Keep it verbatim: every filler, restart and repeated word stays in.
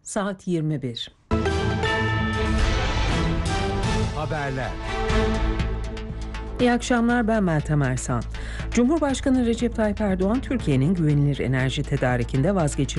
Saat yirmi bir. Haberler. İyi akşamlar, ben Meltem Ersan. Cumhurbaşkanı Recep Tayyip Erdoğan, Türkiye'nin güvenilir enerji tedarikinde vazgeçilmez